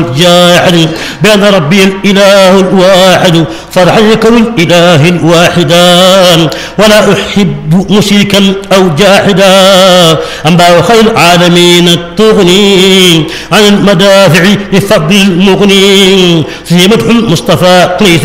جاحد بأن ربي الإله الواحد فرحا يكون الإله الواحدا ولا أحب مشركا أو جاحدا أنباء خير العالمين تغني عن المدافع بفضل المغني سيمدح المصطفى